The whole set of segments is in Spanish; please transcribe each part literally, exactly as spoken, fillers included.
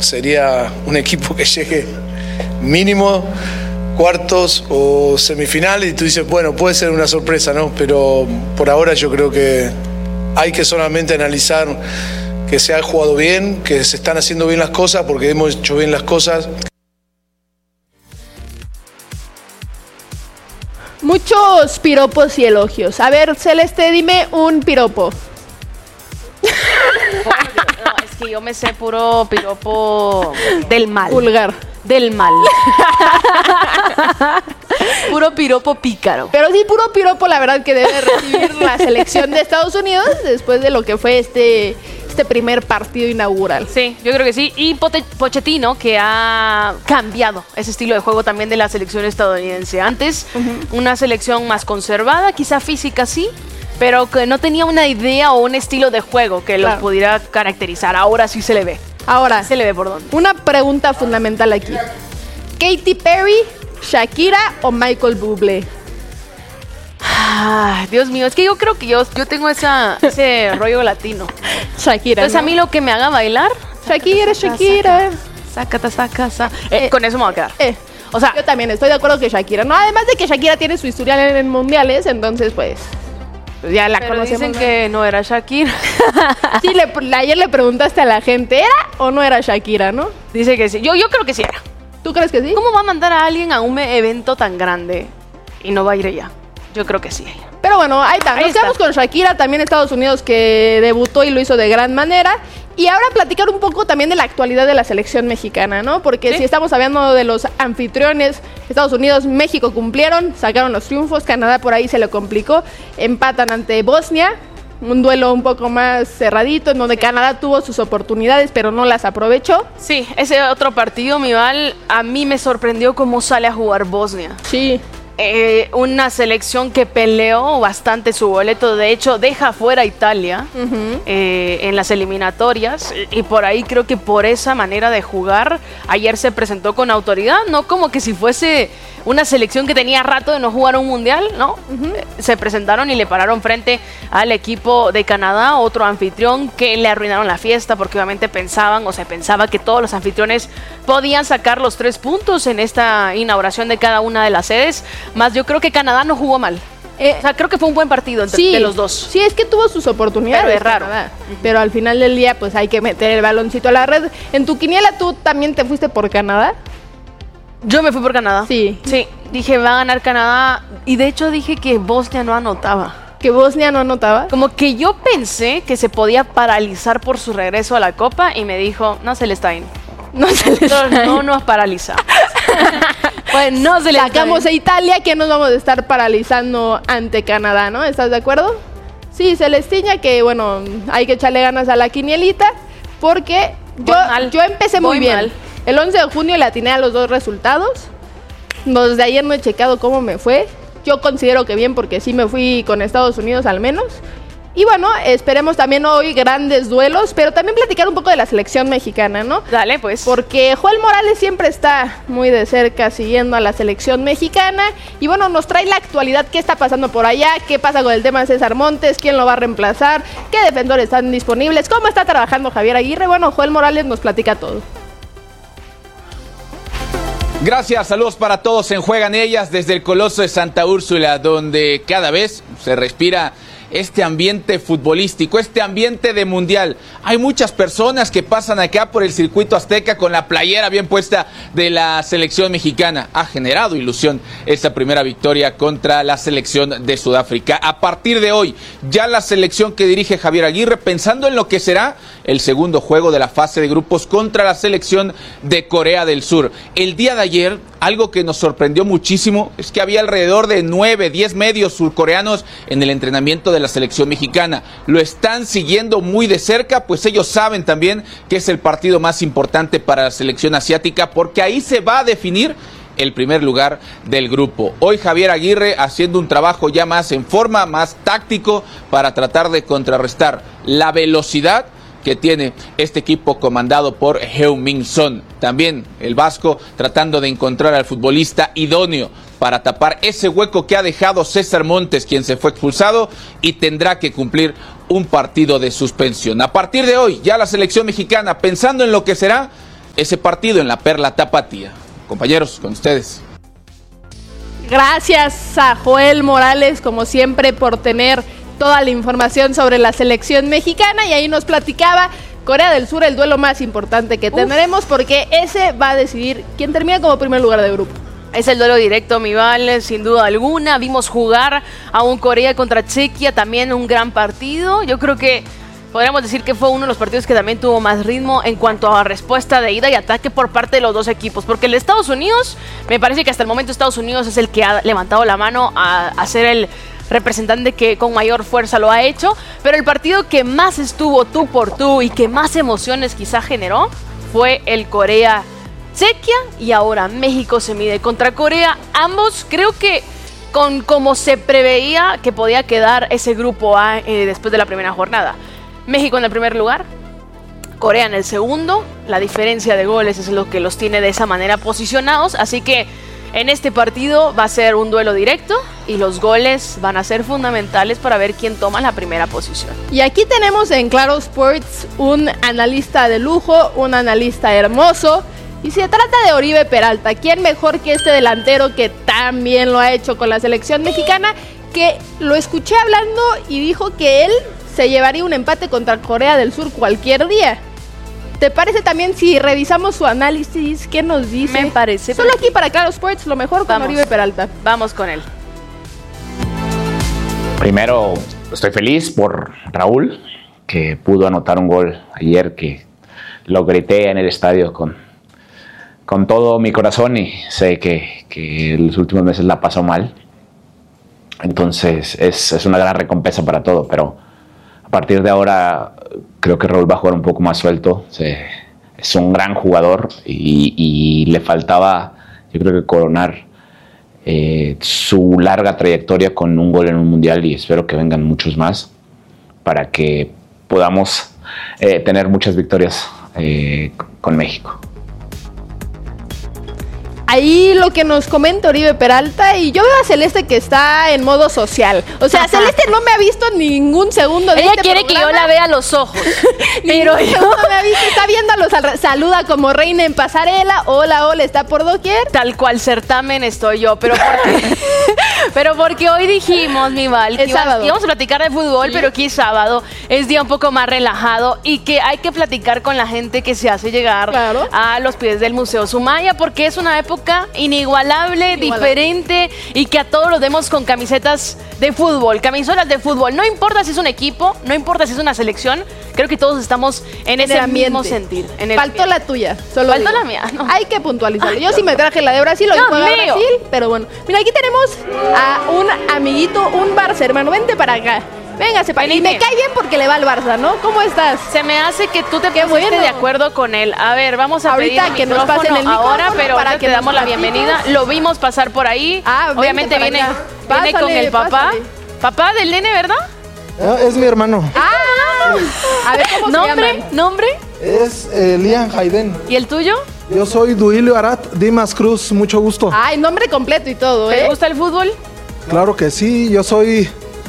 sería un equipo que llegue mínimo cuartos o semifinales y tú dices, bueno, puede ser una sorpresa, ¿no? Pero por ahora yo creo que hay que solamente analizar que se ha jugado bien, que se están haciendo bien las cosas, porque hemos hecho bien las cosas. Muchos piropos y elogios. A ver, Celeste, dime un piropo. No, es que yo me sé puro piropo del mal. Vulgar. Del mal. Puro piropo pícaro. Pero sí, puro piropo, la verdad, que debe recibir la selección de Estados Unidos después de lo que fue este, este primer partido inaugural. Sí, yo creo que sí. Y Pote- Pochettino, que ha cambiado ese estilo de juego también de la selección estadounidense. Antes, uh-huh. una selección más conservada, quizá física sí, pero que no tenía una idea o un estilo de juego que claro. los pudiera caracterizar. Ahora sí se le ve. Ahora, sí se le ve por dónde. Una pregunta fundamental aquí. ¿Katy Perry, Shakira o Michael Bublé? Ay, Dios mío, es que yo creo que yo, yo tengo esa, ese rollo latino. Shakira, Entonces, ¿no? A mí lo que me haga bailar... Shakira, Shakira. Saca, saca, saca. Eh, eh, con eso me voy a quedar. Eh. O sea, yo también estoy de acuerdo que Shakira, ¿no? Además de que Shakira tiene su historial en, en mundiales, entonces, pues... ya la pero conocemos. Dicen ¿no? que no era Shakira. Sí, le, ayer le preguntaste a la gente, ¿era o no era Shakira, no? Dice que sí. Yo, yo creo que sí era. ¿Tú crees que sí? ¿Cómo va a mandar a alguien a un evento tan grande y no va a ir ella? Yo creo que sí. Pero bueno, ahí está. Nos ahí quedamos está. con Shakira, también Estados Unidos, que debutó y lo hizo de gran manera. Y ahora platicar un poco también de la actualidad de la selección mexicana, ¿no? Porque ¿sí? si estamos hablando de los anfitriones, Estados Unidos, México cumplieron, sacaron los triunfos, Canadá por ahí se le complicó, empatan ante Bosnia, un duelo un poco más cerradito, en donde sí. Canadá tuvo sus oportunidades, pero no las aprovechó. Sí, ese otro partido, mi Val, a mí me sorprendió cómo sale a jugar Bosnia. Sí. Eh, una selección que peleó bastante su boleto, de hecho deja fuera a Italia uh-huh. eh, en las eliminatorias y por ahí creo que por esa manera de jugar ayer se presentó con autoridad, no como que si fuese una selección que tenía rato de no jugar un mundial, ¿no? Uh-huh. Eh, se presentaron y le pararon frente al equipo de Canadá, otro anfitrión que le arruinaron la fiesta porque obviamente pensaban o se pensaba que todos los anfitriones podían sacar los tres puntos en esta inauguración de cada una de las sedes. Más yo creo que Canadá no jugó mal. Eh, o sea, creo que fue un buen partido entre sí, de los dos. Sí, es que tuvo sus oportunidades. Pero es raro. Uh-huh. Pero al final del día, pues hay que meter el baloncito a la red. En tu quiniela, ¿tú también te fuiste por Canadá? Yo me fui por Canadá. Sí. Sí, dije, va a ganar Canadá. Y de hecho dije que Bosnia no anotaba. ¿Que Bosnia no anotaba? Como que yo pensé que se podía paralizar por su regreso a la Copa y me dijo, no se le está yendo. No se les no nos paralizamos. Pues no se les sacamos a Italia, que nos vamos a estar paralizando ante Canadá, ¿no? ¿Estás de acuerdo? Sí, Celestiña, que bueno, hay que echarle ganas a la quinielita, porque yo, yo empecé muy, muy bien. Mal. El once de junio le atiné a los dos resultados. Desde ayer no he checado cómo me fue. Yo considero que bien, porque sí me fui con Estados Unidos al menos. Y bueno, esperemos también hoy grandes duelos, pero también platicar un poco de la selección mexicana, ¿no? Dale, pues. Porque Joel Morales siempre está muy de cerca siguiendo a la selección mexicana. Y bueno, nos trae la actualidad, qué está pasando por allá, qué pasa con el tema de César Montes, quién lo va a reemplazar, qué defensores están disponibles, cómo está trabajando Javier Aguirre. Bueno, Joel Morales nos platica todo. Gracias, saludos para todos en Juegan Ellas desde el Coloso de Santa Úrsula, donde cada vez se respira este ambiente futbolístico, este ambiente de mundial. Hay muchas personas que pasan acá por el circuito azteca con la playera bien puesta de la selección mexicana. Ha generado ilusión esta primera victoria contra la selección de Sudáfrica. A partir de hoy, ya la selección que dirige Javier Aguirre, pensando en lo que será el segundo juego de la fase de grupos contra la selección de Corea del Sur. El día de ayer, algo que nos sorprendió muchísimo es que había alrededor de nueve, diez medios surcoreanos en el entrenamiento de la selección mexicana. Lo están siguiendo muy de cerca, pues ellos saben también que es el partido más importante para la selección asiática, porque ahí se va a definir el primer lugar del grupo. Hoy Javier Aguirre haciendo un trabajo ya más en forma, más táctico, para tratar de contrarrestar la velocidad que tiene este equipo comandado por Heung-min Son. También el vasco tratando de encontrar al futbolista idóneo para tapar ese hueco que ha dejado César Montes, quien se fue expulsado y tendrá que cumplir un partido de suspensión. A partir de hoy, ya la selección mexicana, pensando en lo que será ese partido en la Perla Tapatía. Compañeros, con ustedes. Gracias a Joel Morales, como siempre, por tener toda la información sobre la selección mexicana, y ahí nos platicaba Corea del Sur, el duelo más importante que Uf. tendremos, porque ese va a decidir quién termina como primer lugar de grupo. Es el duelo directo, mi Val, sin duda alguna. Vimos jugar a un Corea contra Chequia, también un gran partido. Yo creo que podríamos decir que fue uno de los partidos que también tuvo más ritmo en cuanto a respuesta de ida y ataque por parte de los dos equipos. Porque el de Estados Unidos, me parece que hasta el momento Estados Unidos es el que ha levantado la mano a, a ser el representante que con mayor fuerza lo ha hecho. Pero el partido que más estuvo tú por tú y que más emociones quizá generó fue el Corea Chequia, y ahora México se mide contra Corea. Ambos creo que con como se preveía que podía quedar ese grupo A eh, después de la primera jornada. México en el primer lugar, Corea en el segundo. La diferencia de goles es lo que los tiene de esa manera posicionados, así que en este partido va a ser un duelo directo y los goles van a ser fundamentales para ver quién toma la primera posición. Y aquí tenemos en Claro Sports un analista de lujo, un analista hermoso. Y se trata de Oribe Peralta. ¿Quién mejor que este delantero que también lo ha hecho con la selección mexicana? Que lo escuché hablando y dijo que él se llevaría un empate contra Corea del Sur cualquier día. ¿Te parece también si revisamos su análisis? ¿Qué nos dice? Me parece. Solo aquí para Claro Sports, lo mejor con Vamos. Oribe Peralta. Vamos con él. Primero, estoy feliz por Raúl, que pudo anotar un gol ayer, que lo grité en el estadio con... con todo mi corazón, y sé que, que los últimos meses la pasó mal. Entonces es, es una gran recompensa para todo, pero a partir de ahora creo que Raúl va a jugar un poco más suelto. Se, es un gran jugador y, y le faltaba, yo creo que coronar eh, su larga trayectoria con un gol en un mundial, y espero que vengan muchos más para que podamos eh, tener muchas victorias eh, con México. Ahí lo que nos comenta Oribe Peralta, y yo veo a Celeste que está en modo social. O sea, Ajá. Celeste no me ha visto ningún segundo de Ella este quiere programa. Que yo la vea a los ojos. Pero yo no me ha visto, está viendo a los alre- saluda como reina en pasarela. Hola, hola, está por doquier. Tal cual certamen estoy yo, pero porque pero porque hoy dijimos, mi Val, que íbamos, íbamos a platicar de fútbol, ¿sí? Pero aquí es sábado, es día un poco más relajado y que hay que platicar con la gente que se hace llegar claro. a los pies del Museo Sumaya, porque es una época inigualable, Inigualable, diferente, y que a todos los demos con camisetas de fútbol, camisolas de fútbol. No importa si es un equipo, no importa si es una selección, creo que todos estamos en, en ese mismo sentir. En el Faltó ambiente. La tuya, solo Faltó digo. la mía, no. Hay que puntualizarlo. Ay, Yo no. sí me traje la de Brasil, hoy juega Brasil, pero bueno. Mira, aquí tenemos a un amiguito, un Barça, hermano, vente para acá. Véngase, para y me cae bien porque le va al Barça, ¿no? ¿Cómo estás? Se me hace que tú te Qué pusiste bueno. de acuerdo con él. A ver, vamos a ahorita pedir que nos pasen el ahora, pero para que te damos la platiques. bienvenida. Lo vimos pasar por ahí. Ah, obviamente viene, viene pásale, con el papá. Pásale. Papá del nene, ¿verdad? Es mi hermano. Ah, a ver cómo ¿Nombre? se llama. ¿Nombre? Es eh, Lian Hayden. ¿Y el tuyo? Yo soy Duilio Arat Dimas Cruz, mucho gusto. Ay, nombre completo y todo, ¿eh? ¿Te gusta el fútbol? Claro que sí, yo soy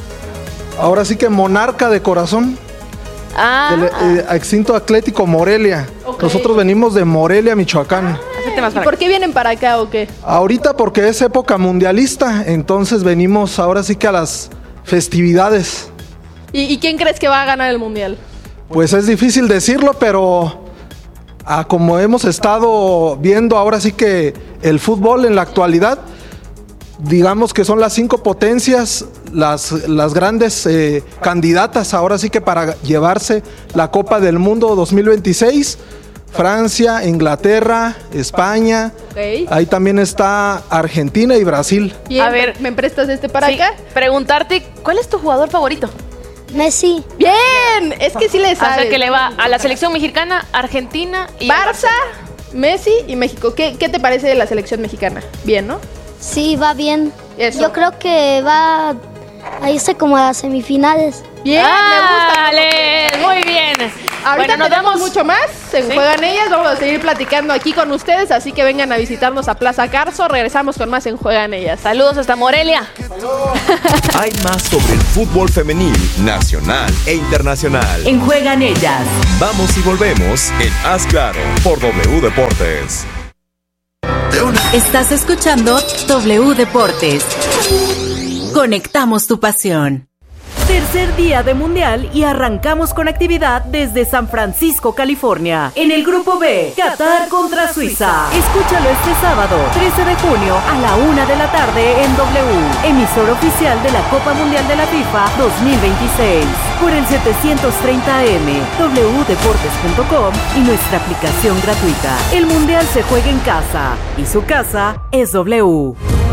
ahora sí que monarca de corazón. Ah. Del eh, extinto Atlético Morelia. Okay. Nosotros venimos de Morelia, Michoacán. Ah, ¿Y por qué vienen para acá o qué? Ahorita porque es época mundialista, entonces venimos ahora sí que a las festividades. ¿Y, y quién crees que va a ganar el mundial? Pues es difícil decirlo, pero ah, como hemos estado viendo ahora sí que el fútbol en la actualidad, digamos que son las cinco potencias, las, las grandes eh, candidatas ahora sí que para llevarse la Copa del Mundo dos mil veintiséis. Francia, Inglaterra, España, okay. Ahí también está Argentina y Brasil. Bien, a ver, ¿me prestas este para sí, acá? Preguntarte, ¿cuál es tu jugador favorito? Messi. Bien, es que sí le sabes. O sea, que le va a la selección mexicana, Argentina y Barça, Messi y México. ¿Qué, ¿Qué te parece de la selección mexicana? Bien, ¿no? Sí, va bien. Eso. Yo creo que va a irse como a las semifinales. Bien, ah, me gusta. Vale, muy bien. Ahorita bueno, nos tenemos vemos mucho más en ¿Sí? Juegan Ellas. Vamos a seguir platicando aquí con ustedes, así que vengan a visitarnos a Plaza Carso. Regresamos con más en Juegan Ellas. Saludos hasta Morelia. Hay más sobre el fútbol femenil, nacional e internacional. En Juegan Ellas. Vamos y volvemos en Haz Claro por W Deportes. Estás escuchando W Deportes. Conectamos tu pasión. Tercer día de Mundial y arrancamos con actividad desde San Francisco, California. En el Grupo B, Qatar contra Suiza. Escúchalo este sábado, trece de junio, a la una de la tarde en W, emisor oficial de la Copa Mundial de la FIFA dos mil veintiséis. Por el setecientos treinta A M, w deportes punto com y nuestra aplicación gratuita. El Mundial se juega en casa y su casa es W.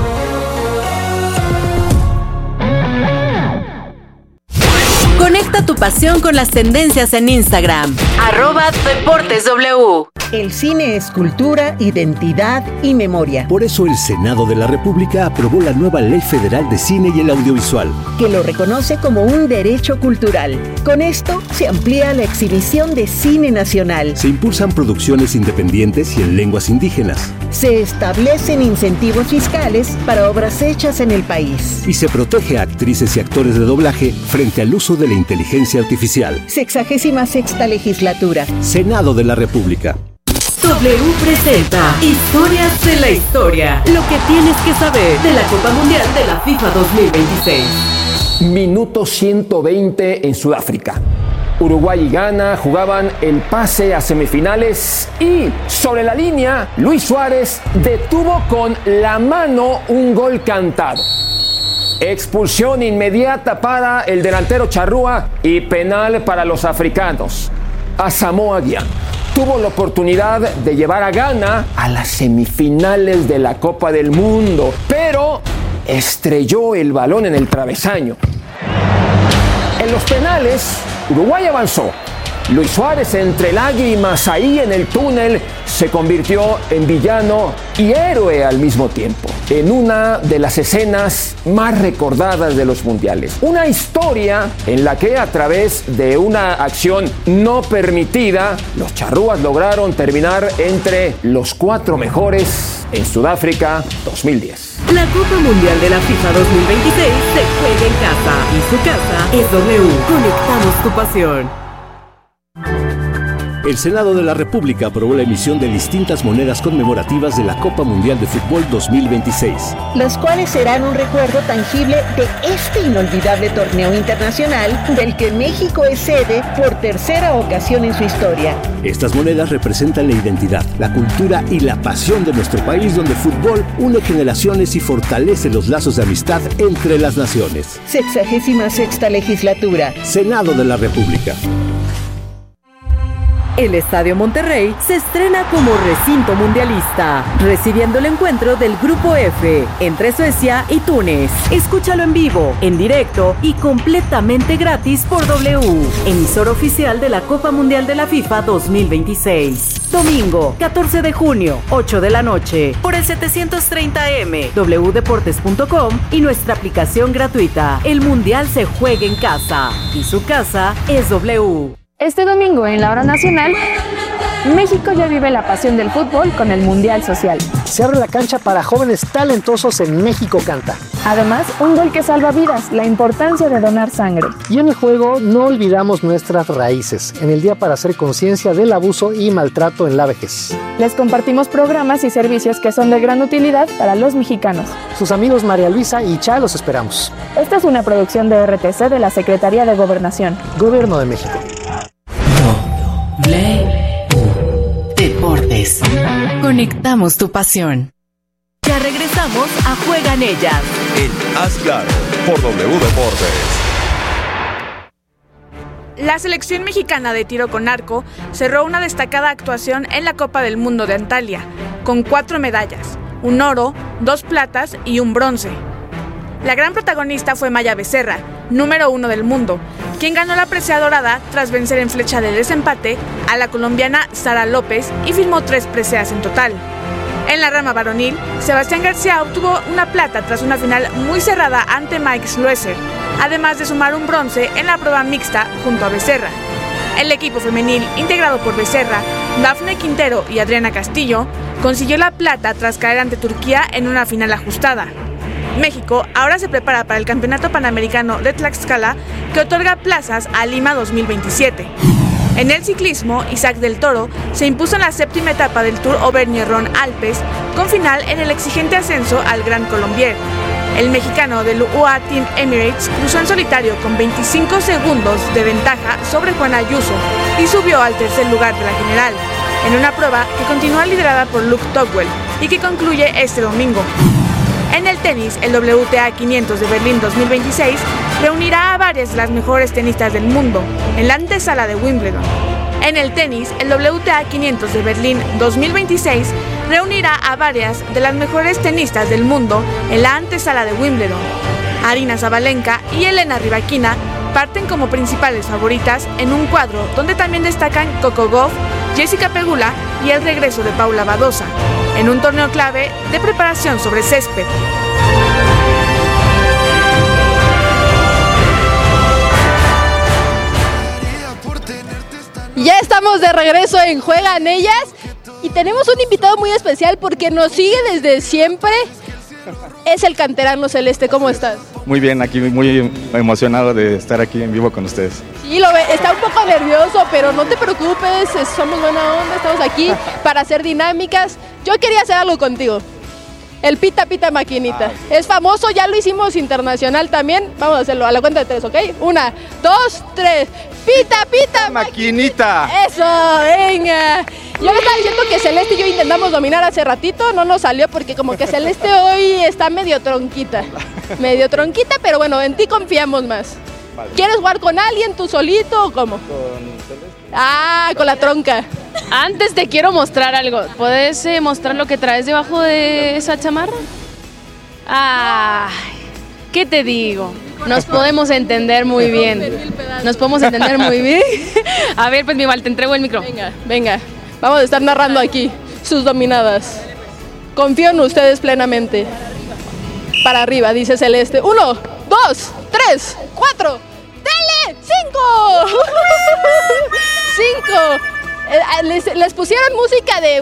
Conecta tu pasión con las tendencias en Instagram. Arroba Deportes W. El cine es cultura, identidad y memoria. Por eso el Senado de la República aprobó la nueva Ley Federal de Cine y el Audiovisual, que lo reconoce como un derecho cultural. Con esto se amplía la exhibición de cine nacional. Se impulsan producciones independientes y en lenguas indígenas. Se establecen incentivos fiscales para obras hechas en el país. Y se protege a actrices y actores de doblaje frente al uso de la inteligencia artificial. Sexagésima sexta legislatura. Senado de la República. W presenta Historias de la Historia. Lo que tienes que saber de la Copa Mundial de la FIFA dos mil veintiséis. Minuto ciento veinte en Sudáfrica. Uruguay y Ghana jugaban el pase a semifinales y sobre la línea Luis Suárez detuvo con la mano un gol cantado. Expulsión inmediata para el delantero charrúa y penal para los africanos. Asamoah Gyan tuvo la oportunidad de llevar a Ghana a las semifinales de la Copa del Mundo, pero estrelló el balón en el travesaño. En los penales, Uruguay avanzó. Luis Suárez, entre lágrimas ahí en el túnel, se convirtió en villano y héroe al mismo tiempo, en una de las escenas más recordadas de los mundiales. Una historia en la que a través de una acción no permitida, los charrúas lograron terminar entre los cuatro mejores en Sudáfrica dos mil diez. La Copa Mundial de la FIFA dos mil veintiséis se juega en casa y su casa es W. Conectamos tu pasión. El Senado de la República aprobó la emisión de distintas monedas conmemorativas de la Copa Mundial de Fútbol dos mil veintiséis. Las cuales serán un recuerdo tangible de este inolvidable torneo internacional del que México es sede por tercera ocasión en su historia. Estas monedas representan la identidad, la cultura y la pasión de nuestro país, donde el fútbol une generaciones y fortalece los lazos de amistad entre las naciones. Sexagésima sexta legislatura. Senado de la República. El Estadio Monterrey se estrena como recinto mundialista, recibiendo el encuentro del Grupo F entre Suecia y Túnez. Escúchalo en vivo, en directo y completamente gratis por W, emisor oficial de la Copa Mundial de la FIFA dos mil veintiséis. Domingo, catorce de junio, ocho de la noche, por el setecientos treinta A M, w deportes punto com y nuestra aplicación gratuita. El Mundial se juega en casa y su casa es W. Este domingo en la hora nacional, México ya vive la pasión del fútbol con el Mundial Social. Se abre la cancha para jóvenes talentosos en México Canta. Además, un gol que salva vidas, la importancia de donar sangre. Y en el juego no olvidamos nuestras raíces, en el día para hacer conciencia del abuso y maltrato en la vejez. Les compartimos programas y servicios que son de gran utilidad para los mexicanos. Sus amigos María Luisa y Cha los esperamos. Esta es una producción de R T C de la Secretaría de Gobernación. Gobierno de México. W Deportes. Conectamos tu pasión. Ya regresamos a Juegan Ellas. En Haz Claro por W Deportes. La selección mexicana de tiro con arco cerró una destacada actuación en la Copa del Mundo de Antalya, con cuatro medallas, un oro, dos platas y un bronce. La gran protagonista fue Maya Becerra, número uno del mundo, quien ganó la presea dorada tras vencer en flecha de desempate a la colombiana Sara López y firmó tres preseas en total. En la rama varonil, Sebastián García obtuvo una plata tras una final muy cerrada ante Mike Schloesser, además de sumar un bronce en la prueba mixta junto a Becerra. El equipo femenil, integrado por Becerra, Dafne Quintero y Adriana Castillo, consiguió la plata tras caer ante Turquía en una final ajustada. México ahora se prepara para el Campeonato Panamericano de Tlaxcala, que otorga plazas a Lima dos mil veintisiete. En el ciclismo, Isaac del Toro se impuso en la séptima etapa del Tour Auvergne-Rhône-Alpes, con final en el exigente ascenso al Gran Colombier. El mexicano del U A E Team Emirates cruzó en solitario con veinticinco segundos de ventaja sobre Juan Ayuso y subió al tercer lugar de la general, en una prueba que continúa liderada por Luke Tocqueville y que concluye este domingo. En el tenis, el W T A quinientos de Berlín dos mil veintiséis reunirá a varias de las mejores tenistas del mundo en la antesala de Wimbledon. En el tenis, el W T A quinientos de Berlín dos mil veintiséis reunirá a varias de las mejores tenistas del mundo en la antesala de Wimbledon. Aryna Sabalenka y Elena Rybakina parten como principales favoritas en un cuadro donde también destacan Coco Gauff, Jessica Pegula y el regreso de Paula Badosa, en un torneo clave de preparación sobre césped. Ya estamos de regreso en Juegan Ellas y tenemos un invitado muy especial porque nos sigue desde siempre. Es el canterano Celeste. ¿Cómo estás? Muy bien, aquí muy emocionado de estar aquí en vivo con ustedes. Sí, lo ve, está un poco nervioso, pero no te preocupes, somos buena onda, estamos aquí para hacer dinámicas. Yo quería hacer algo contigo. El pita pita maquinita. Ah. Es famoso, ya lo hicimos internacional también. Vamos a hacerlo a la cuenta de tres, ¿ok? Una, dos, tres. Pita pita maquinita. Eso, venga. Yo le estaba diciendo que Celeste y yo intentamos dominar hace ratito, no nos salió porque como que Celeste hoy está medio tronquita. Medio tronquita, pero bueno, en ti confiamos más. Vale. ¿Quieres jugar con alguien, tú solito o cómo? Con Celeste. Ah, con la tronca. Antes te quiero mostrar algo. ¿Puedes eh, mostrar lo que traes debajo de esa chamarra? Ay, ¿qué te digo? Nos podemos entender muy bien. Nos podemos entender muy bien. A ver, pues mi Val, te entrego el micro. Venga, venga. Vamos a estar narrando aquí sus dominadas. Confío en ustedes plenamente. Para arriba, dice Celeste. Uno, dos, tres, cuatro. ¡Dale! ¡Cinco! ¡Cinco! Les, les pusieron música de...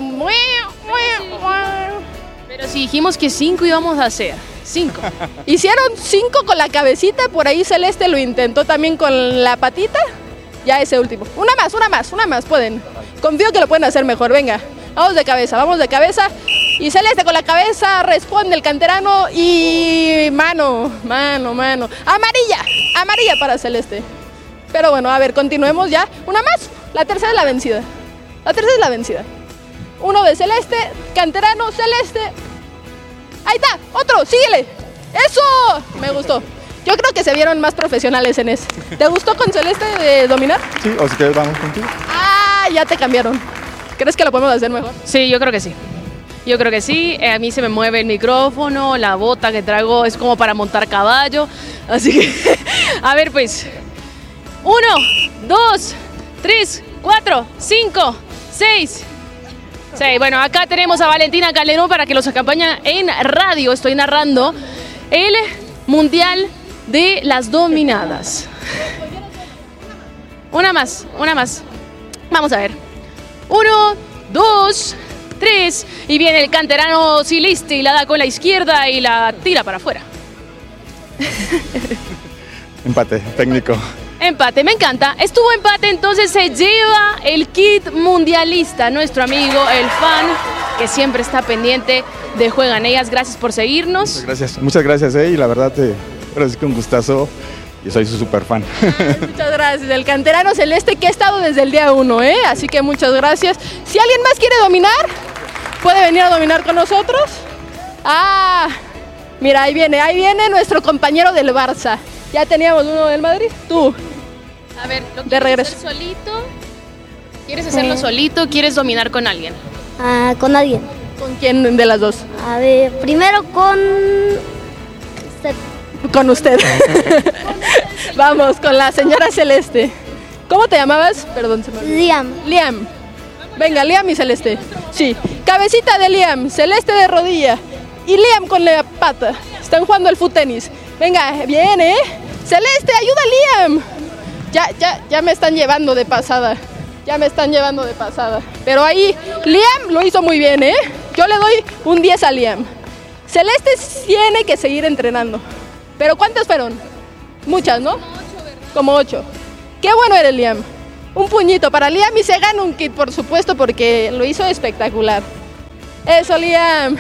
Pero si dijimos que cinco íbamos a hacer. Cinco. Hicieron cinco con la cabecita, por ahí Celeste lo intentó también con la patita. Ya ese último. Una más, una más, una más, pueden. Confío que lo pueden hacer mejor, venga. Vamos de cabeza, vamos de cabeza. Y Celeste con la cabeza responde el canterano y... Mano, mano, mano. Amarilla, amarilla para Celeste. Pero bueno, a ver, continuemos ya. Una más, la tercera es la vencida. La tercera es la vencida. Uno de Celeste, canterano, Celeste. Ahí está, otro, síguele. ¡Eso! Me gustó. Yo creo que se vieron más profesionales en ese. ¿Te gustó con Celeste de dominar? Sí, o si quieres vamos contigo. Ah, ya te cambiaron. ¿Crees que lo podemos hacer mejor? Sí, yo creo que sí. Yo creo que sí. A mí se me mueve el micrófono, la bota que traigo es como para montar caballo. Así que, a ver pues. Uno, dos, tres, cuatro, cinco, seis. Sí, bueno, acá tenemos a Valentina Calderón para que los acompañe en radio. Estoy narrando el Mundial de las Dominadas. Una más, una más. Vamos a ver. Uno, dos, tres. Y viene el canterano Celeste y la da con la izquierda y la tira para afuera. Empate técnico. Empate, me encanta. Estuvo empate, entonces se lleva el kit mundialista. Nuestro amigo, el fan, que siempre está pendiente de Juegan Ellas. Gracias por seguirnos. Muchas gracias, muchas gracias, eh, y la verdad, te, ahora sí que un gustazo. Yo soy su super fan. Ay, muchas gracias. El canterano Celeste que ha estado desde el día uno, ¿eh? Así que muchas gracias. Si alguien más quiere dominar, puede venir a dominar con nosotros. Ah, mira, ahí viene, ahí viene nuestro compañero del Barça. Ya teníamos uno del Madrid. Tú. A ver, ¿lo de regreso. Hacer solito? ¿Quieres hacerlo sí. solito o quieres dominar con alguien? Ah, con alguien. ¿Con quién de las dos? A ver, primero con... usted. Con usted. Vamos, con la señora Celeste. ¿Cómo te llamabas? Perdón, se me olvidó. Liam. Liam. Venga, Liam y Celeste. Sí, cabecita de Liam, Celeste de rodilla y Liam con la pata. Están jugando el foot tenis. Venga, bien, ¿eh? Celeste, ayuda a Liam. Ya, ya, ya me están llevando de pasada. Ya me están llevando de pasada. Pero ahí, Liam lo hizo muy bien, ¿eh? Yo le doy un diez a Liam. Celeste tiene que seguir entrenando. ¿Pero cuántas fueron? Muchas, ¿no? Como ocho. Qué bueno eres, Liam. Un puñito para Liam y se gana un kit, por supuesto, porque lo hizo espectacular. Eso, Liam.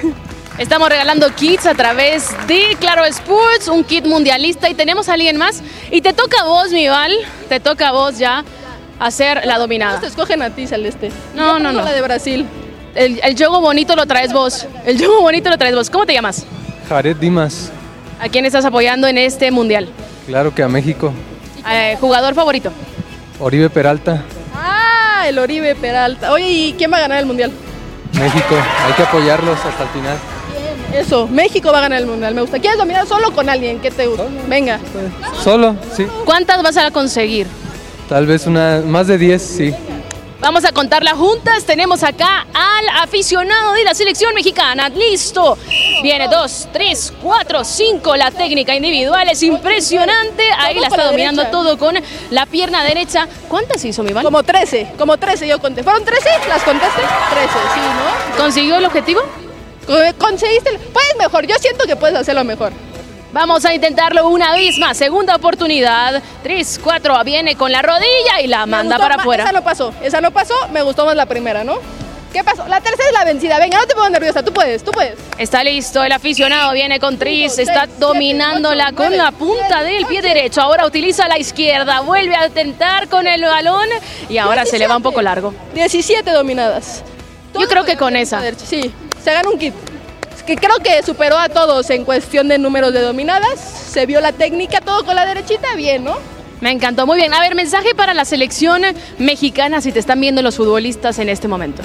Estamos regalando kits a través de Claro Sports, un kit mundialista, y tenemos a alguien más. Y te toca a vos, mi Val, te toca a vos ya hacer la dominada. No te escogen a ti, Celeste. No, no, no. La de Brasil. El, el juego bonito lo traes vos. El juego bonito lo traes vos. ¿Cómo te llamas? Jared Dimas. ¿A quién estás apoyando en este mundial? Claro que a México. Eh, ¿Jugador favorito? Oribe Peralta. Ah, el Oribe Peralta. Oye, ¿y quién va a ganar el mundial? México. Hay que apoyarlos hasta el final. Eso, México va a ganar el mundial, me gusta. ¿Quieres dominar solo con alguien? ¿Qué te gusta? Venga. Solo, sí. ¿Cuántas vas a conseguir? Tal vez una, más de diez, sí. Vamos a contarlas juntas. Tenemos acá al aficionado de la selección mexicana. ¡Listo! Viene dos, tres, cuatro, cinco. La técnica individual es impresionante. Ahí la está dominando todo con la pierna derecha. ¿Cuántas hizo, mi Val? Como trece, como trece yo conté. ¿Fueron trece? ¿Las contaste? trece, sí, ¿no? ¿Consiguió el objetivo? Conseguiste. Puedes mejor, yo siento que puedes hacerlo mejor. Vamos a intentarlo una vez más. Segunda oportunidad. tres, cuatro. Viene con la rodilla y la manda para afuera. Esa no pasó. Esa no pasó. Me gustó más la primera, ¿no? ¿Qué pasó? La tercera es la vencida. Venga, no te pongas nerviosa. Tú puedes, tú puedes. Está listo. El aficionado viene con Tris. Está dominándola con la punta del pie derecho. Ahora utiliza la izquierda. Vuelve a tentar con el balón. Y ahora se le va un poco largo. diecisiete dominadas. Yo creo que con esa. Sí, se gana un kit. Que creo que superó a todos en cuestión de números de dominadas. Se vio la técnica, todo con la derechita, bien, ¿no? Me encantó, muy bien. A ver, mensaje para la selección mexicana, si te están viendo los futbolistas en este momento.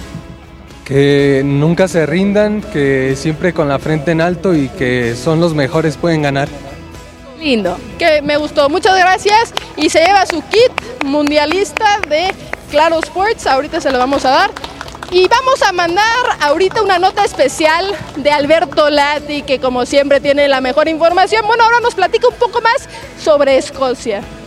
Que nunca se rindan, que siempre con la frente en alto y que son los mejores, pueden ganar. Lindo, que me gustó. Muchas gracias. Y se lleva su kit mundialista de Claro Sports. Ahorita se lo vamos a dar. Y vamos a mandar ahorita una nota especial de Alberto Lati, que como siempre tiene la mejor información. Bueno, ahora nos platica un poco más sobre Escocia.